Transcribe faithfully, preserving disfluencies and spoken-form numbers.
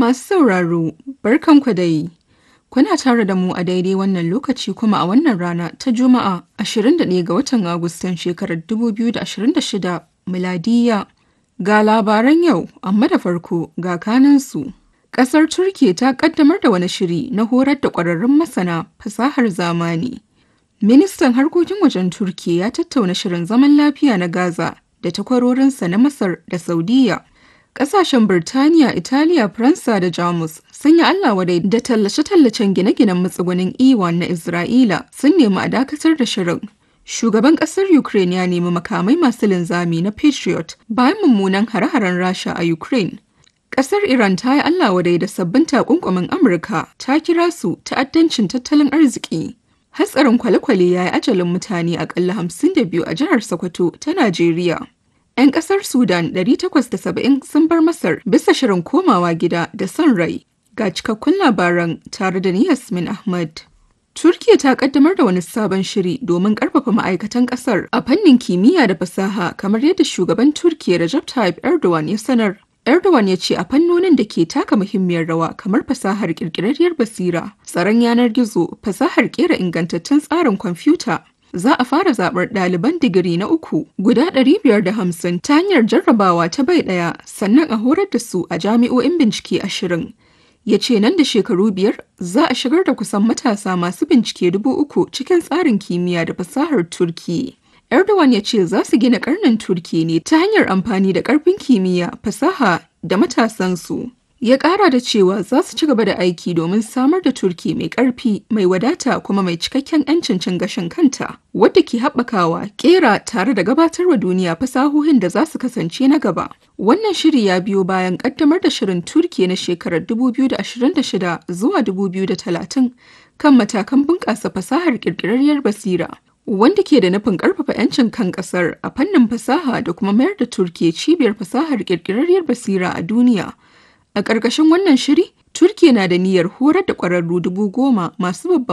Masu sauraro, barkanku dai. Kuna tare da mu a daidai wannan lokaci kuma a wannan rana ta Juma'a ashirin da ɗaya ga watan Agustan shekarar dubu biyu da ashirin da shida miladiyya. Ga labaran yau, amma da farko ga kanansu. Ƙasar Turkiyya ta ƙaddamar da wani shiri na horar da ƙwararrun masana fasahar zamani. Ministan harkokin wajen Turkiyya ya tattauna shirin zaman lafiya na Gaza da takwarorinsa na Masar da Saudiyya. Ƙasashen Birtaniya, Italiya, Faransa da Jamus sun yi Allah wadai da tallace-tallacen gine-ginen matsugunin Iwan na Isra'ila sun nemi a dakatar da shirin. Shugaban ƙasar Ukraine ya nemi makamai masu linzami na Patriot bayan mummunan hare-haren Rasha a Ukraine. Ƙasar Iran ta yi Allah wadai da sabbin takunkumin Amurka, ta kira su ta'addancin tattalin arziki. Hatsarin kwale-kwale ya yi ajalin mutane aƙalla hamsin da biyu a jihar Sokoto ta Najeriya. 'Yan ƙasar Sudan ɗari takwas da saba'in sun bar Masar bisa shirin komawa gida da son rai. Ga cikakkun labaran tare da ni Yasmin Ahmad. Turkiyya ta kaddamar da wani sabon shiri domin ƙarfafa ma'aikatan ƙasar a fannin kimiyya da fasaha kamar yadda shugaban Turkiyya Recep Tayyip Erdogan ya sanar. Erdogan ya ce a fannonin da ke taka muhimmiyar rawa kamar fasahar ƙirƙirarriyar basira, tsaron yanar gizo, fasahar ƙera ingantaccen tsarin kwamfuta, za a fara zaɓar ɗaliban digiri na uku guda ɗari biyar da hamsin ta hanyar jarrabawa ta bai ɗaya sannan a horar da su a jami'o'in bincike ashirin. Ya ce nan da shekaru biyar za a shigar da kusan matasa masu bincike dubu uku cikin tsarin kimiyya da fasahar Turkiyya. Erdogan ya ce za su gina karnin Turkiyya ne ta hanyar amfani da ƙarfin kimiyya, fasaha da matasansu. Ya ƙara da cewa za su ci gaba da aiki domin samar da Turkiyya mai ƙarfi, mai wadata kuma mai cikakken 'yancin cin gashin kanta, wadda ke haɓakawa, ƙera tare da gabatar wa duniya fasahohin da za su kasance na gaba. Wannan shiri ya biyo bayan ƙaddamar da shirin Turkiyya na shekarar dubu biyu da ashirin da shida zuwa dubu biyu da talatin kan matakan bunƙasa fasahar ƙirƙirarriyar basira, wanda ke da nufin ƙarfafa 'yancin kan ƙasar a fannin fasaha da kuma mayar da Turkiyya cibiyar fasahar ƙirƙirarriyar basira a duniya. A ƙarƙashin wannan shiri, Turkiyya na da niyyar horar da ƙwararru dubu goma masu babban